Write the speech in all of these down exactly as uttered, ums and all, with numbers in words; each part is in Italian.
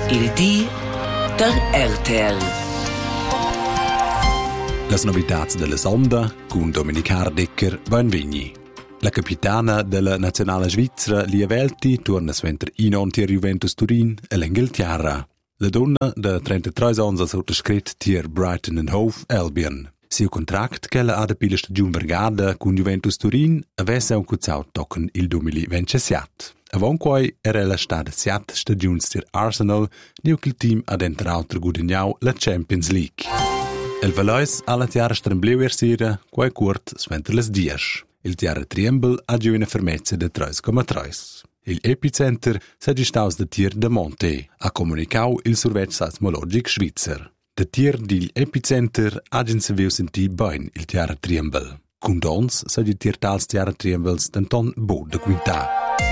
Il D der R T L. Las novitats della sonda con Dominic Hardecker Benvegni. La capitana della nazionale svizzera Lia Velti torna sventer in ontier Juventus Turin e l'Inghilterra. La donna de trentatré ans ha sottoscritto tier Brighton and Hove Albion. Sil contract che la ha da pila stagiun vergada con Juventus Turin avesse un cuzzau tocken il duemilaventisette. Avon quai era la stata siat stagiuns tier Arsenal, niu che il team ad entrauter guadagnau la Champions League. El Valois alla tiara strembleu ersira, quai curt sventer les dies. Il tiara Triembel ha giù una fermezza de tre virgola tre. Il epicenter s'è staus de tier de Monte, ha comunicau il survet seismologic svizzer. De tier dil epicenter agin se viu senti bein il tiara Triembel. Cun dons s'è di tier tals tiara Triembels denton bo de quintà.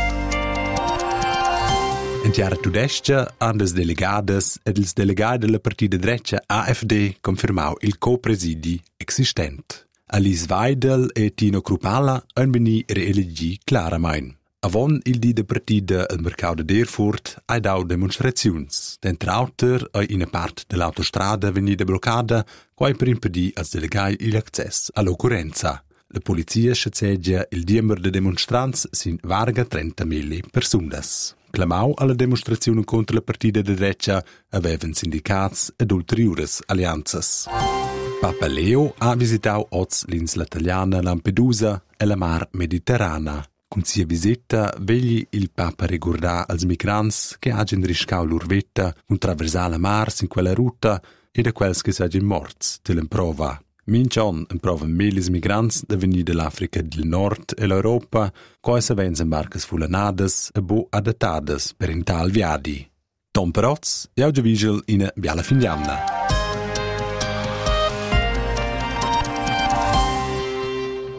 In tiara tudestia han des delegades ed ils delegati della partida dreccia A F D confermau il co-presidi existent. Alice Weidel e Tino Krupala han veni reelegi claramain. Avon il di de partida al mercado d'Erfurt hai dau demonstraziuns. Dentrauter ai in part dell'autostrada veni bloccata quai per impedì als delegai l'access all'occorrenza. La polizia scezzeggia il diember de demonstrants sin varga trentamila personas. Clamau alla demonstrazione contro la partida de dreccia avevan sindicats ed ulteriores allianzas. Papa Leo ha visitau oz l'insula italiana Lampedusa e la mar Mediterrana. Con sia visita vegli il Papa ricordà als migrants che hagin riscau l'urvetta un traversà la mar in quella ruta e da quels che s'hagin morts dell'improva. Mincion improva milis migrants da venir dell'Africa del Nord e l'Europa, coi savens in barcas fulanades e bo adattades per in tal viadi. Tom Perotz e oggi vigil in Biala Finjanna.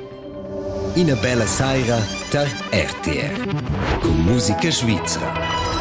Ina bella saira der R T R con musica svizzera.